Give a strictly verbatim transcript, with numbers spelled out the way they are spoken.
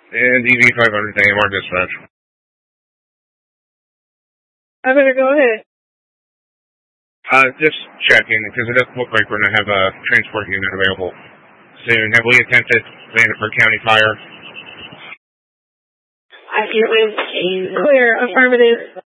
And D V five hundred, A M R dispatch. I better go ahead. Uh, just checking, because it doesn't look like we're going to have a transport unit available soon. Have we attempted Vanderburgh County Fire? I can't wait. Clear, affirmative.